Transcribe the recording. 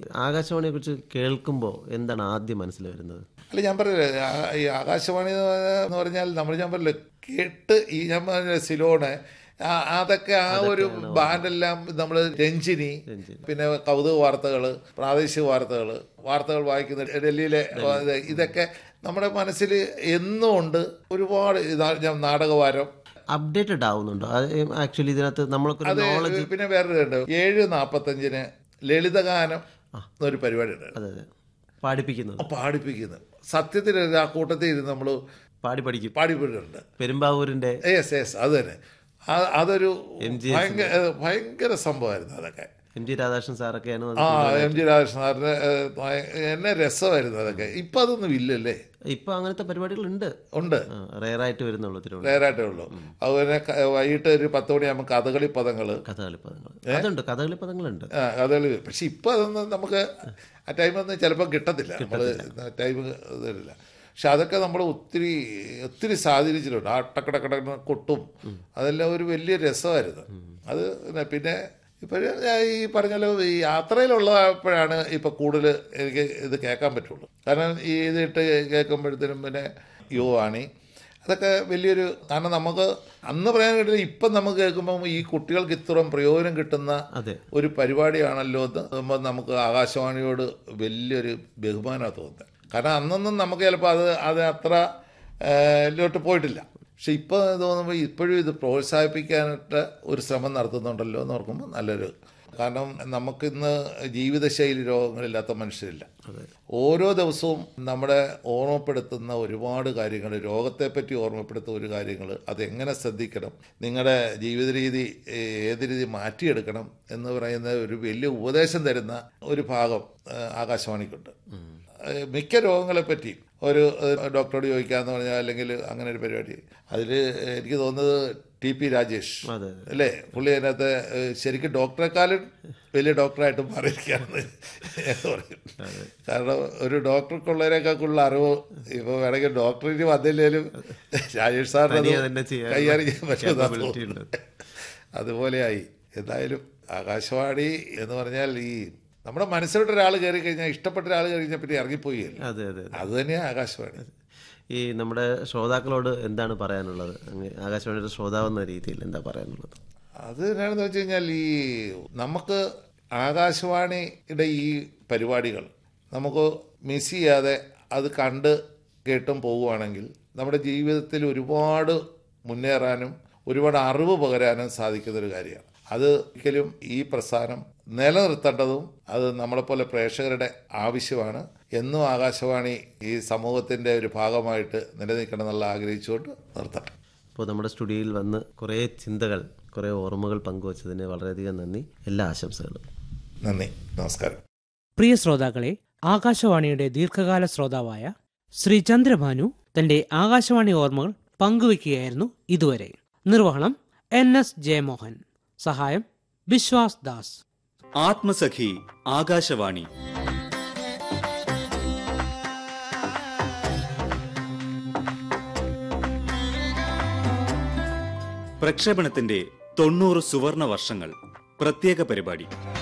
ആകാശവാണിയെ കുറിച്ച് കേൾക്കുമ്പോൾ എന്താണ് ആദ്യം മനസ്സിൽ വരുന്നത്? അല്ല, ഞാൻ പറഞ്ഞില്ലേ, ഈ ആകാശവാണി എന്ന് പറഞ്ഞാൽ ഞാൻ പറഞ്ഞില്ലേ, കേട്ട് ഈ ഞാൻ പറഞ്ഞ സിലോണ് അതൊക്കെ ആ ഒരു ബാൻഡെല്ലാം നമ്മൾ രഞ്ജിനി, പിന്നെ കൗതുക വാർത്തകൾ, പ്രാദേശിക വാർത്തകൾ വായിക്കുന്ന ഡൽഹിയിലെ ഇതൊക്കെ നമ്മുടെ മനസ്സിൽ എന്നും ഉണ്ട്. ഒരുപാട് നാടകവാരം അപ്ഡേറ്റഡ് ആവുന്നുണ്ടോ ആക്ച്വലി ഇതിനകത്ത് നമ്മൾക്ക്? പിന്നെ വേറൊരു 7:45 ലളിതഗാനം എന്നൊരു പരിപാടി ഉണ്ട്. അതെ, പാടിപ്പിക്കുന്നത് സത്യത്തിൽ ആ കൂട്ടത്തിൽ ഇരുന്ന് നമ്മൾ പാടിപ്പിട്ടുണ്ട്. പെരുമ്പാവൂരിന്റെ അത് തന്നെ. അതൊരു ഭയങ്കര സംഭവമായിരുന്നു. അതൊക്കെ M G Radhakrishnan സാറൊക്കെയാണ്. M G Radhakrishnan സാറിന് എന്നെ രസമായിരുന്നു അതൊക്കെ. ഇപ്പൊ അതൊന്നും ഇല്ലല്ലേ? ഇപ്പൊ അങ്ങനത്തെ പരിപാടികളുണ്ട്, റെയറായിട്ട് വരുന്നുള്ളൂ. റെയറായിട്ടേ ഉള്ളൂ. അതുപോലെ വൈകിട്ട് ഒരു 10 മണിയാകുമ്പോൾ കഥകളി പദങ്ങളുണ്ട്. പക്ഷെ ഇപ്പൊ അതൊന്നും നമുക്ക് ആ ടൈമൊന്നും ചിലപ്പോൾ കിട്ടത്തില്ല, നമ്മള് ടൈം തരില്ല. പക്ഷെ അതൊക്കെ നമ്മൾ ഒത്തിരി സ്വാധീനിച്ചിട്ടുണ്ട്. ആ ടക്കടക്കട കൊട്ടും അതെല്ലാം ഒരു വലിയ രസമായിരുന്നു അത്. പിന്നെ ഇപ്പോഴും ഈ പറഞ്ഞല്ലോ, ഈ യാത്രയിലുള്ളപ്പോഴാണ് ഇപ്പം കൂടുതൽ എനിക്ക് ഇത് കേൾക്കാൻ പറ്റുള്ളൂ. കാരണം ഈ ഇതിട്ട് കേൾക്കുമ്പോഴത്തേനും പിന്നെ യുവാണി അതൊക്കെ വലിയൊരു, കാരണം നമുക്ക് അന്ന് പറയാൻ കിട്ടില്ല. ഇപ്പം നമുക്ക് കേൾക്കുമ്പം ഈ കുട്ടികൾക്ക് ഇത്രയും പ്രയോജനം കിട്ടുന്ന ഒരു പരിപാടിയാണല്ലോ എന്ന് നമുക്ക് ആകാശവാണിയോട് വലിയൊരു ബഹുമാനമാണ് തോന്നുന്നത്. കാരണം അന്നൊന്നും നമുക്ക് ചിലപ്പോൾ അത് അത്ര ലോട്ട് പോയിട്ടില്ല. പക്ഷെ ഇപ്പോൾ തോന്നുമ്പോൾ ഇപ്പോഴും ഇത് പ്രോത്സാഹിപ്പിക്കാനായിട്ട് ഒരു ശ്രമം നടത്തുന്നുണ്ടല്ലോ എന്ന് ഓർക്കുമ്പോൾ നല്ലൊരു. കാരണം നമുക്കിന്ന് ജീവിതശൈലി രോഗങ്ങളില്ലാത്ത മനുഷ്യരില്ല. ഓരോ ദിവസവും നമ്മളെ ഓർമ്മപ്പെടുത്തുന്ന ഒരുപാട് കാര്യങ്ങൾ, രോഗത്തെപ്പറ്റി ഓർമ്മപ്പെടുത്തുന്ന ഒരു കാര്യങ്ങൾ, അതെങ്ങനെ ശ്രദ്ധിക്കണം, നിങ്ങളുടെ ജീവിത രീതി ഏത് രീതി മാറ്റിയെടുക്കണം എന്ന് പറയുന്ന ഒരു വലിയ ഉപദേശം തരുന്ന ഒരു ഭാഗം ആകാശവാണിക്കുണ്ട്. മിക്ക രോഗങ്ങളെപ്പറ്റി ഒരു ഡോക്ടറോട് ചോദിക്കാമെന്ന് പറഞ്ഞാൽ, അല്ലെങ്കിൽ അങ്ങനെ ഒരു പരിപാടി, അതിൽ എനിക്ക് തോന്നുന്നത് TP രാജേഷ് അല്ലേ, പുള്ളി അതിനകത്ത് ശരിക്കും ഡോക്ടറെക്കാളും വലിയ ഡോക്ടറായിട്ട് മാറിയിരിക്കുകയാണ് പറയും. കാരണം ഒരു ഡോക്ടർക്കുള്ളതിനേക്കാൾ അറിവ് ഇപ്പോൾ വേണമെങ്കിൽ ഡോക്ടറിന് വന്നില്ലേലും രാജേഷ് സാറിന് കൈകാര്യം പറ്റുന്ന അതുപോലെയായി. എന്തായാലും ആകാശവാണി എന്ന് പറഞ്ഞാൽ ഈ നമ്മുടെ മനസ്സിലോട്ട് ഒരാൾ കയറി കഴിഞ്ഞാൽ, ഇഷ്ടപ്പെട്ട ഒരാൾ കയറി കഴിഞ്ഞാൽ പിന്നെ ഇറങ്ങിപ്പോയി. അത് തന്നെയാണ് ആകാശവാണി. ഈ നമ്മുടെ ശ്രോതാക്കളോട് എന്താണ് പറയാനുള്ളത്? ആകാശവാണിയുടെ ശ്രോതാവെന്ന രീതിയിൽ എന്താ പറയാനുള്ളത്? അത് എന്നാണെന്ന് വെച്ച് കഴിഞ്ഞാൽ, ഈ നമുക്ക് ആകാശവാണിയുടെ ഈ പരിപാടികൾ നമുക്ക് മിസ് ചെയ്യാതെ അത് കണ്ട് കേട്ടും പോവുകയാണെങ്കിൽ നമ്മുടെ ജീവിതത്തിൽ ഒരുപാട് മുന്നേറാനും ഒരുപാട് അറിവ് പകരാനും സാധിക്കുന്നൊരു കാര്യമാണ്. അത് ഒരിക്കലും ഈ പ്രസ്ഥാനം നിലനിർത്തേണ്ടതും അത് നമ്മളെപ്പോലെ പ്രേക്ഷകരുടെ ആവശ്യമാണ്. എന്നും ആകാശവാണി ഈ സമൂഹത്തിൻ്റെ ഒരു ഭാഗമായിട്ട് നിലനിൽക്കണം എന്നുള്ള ആഗ്രഹിച്ചുകൊണ്ട് നിർത്തട്ടെ. ഇപ്പോൾ നമ്മുടെ സ്റ്റുഡിയോയിൽ വന്ന് കുറേ ചിന്തകൾ, കുറേ ഓർമ്മകൾ പങ്കുവച്ചതിന് വളരെയധികം നന്ദി. എല്ലാ ആശംസകളും. നന്ദി, നമസ്കാരം. പ്രിയ ശ്രോതാക്കളെ, ആകാശവാണിയുടെ ദീർഘകാല ശ്രോതാവായ ശ്രീ ചന്ദ്രഭാനു തന്റെ ആകാശവാണി ഓർമ്മകൾ പങ്കുവയ്ക്കുകയായിരുന്നു ഇതുവരെ. നിർവഹണം NS ജയമോഹൻ. സഹായം വിശ്വാസ് ദാസ്. ആത്മസഖി ആകാശവാണി. പ്രക്ഷേപണത്തിന്റെ 90 സുവർണ വർഷങ്ങൾ പ്രത്യേക പരിപാടി.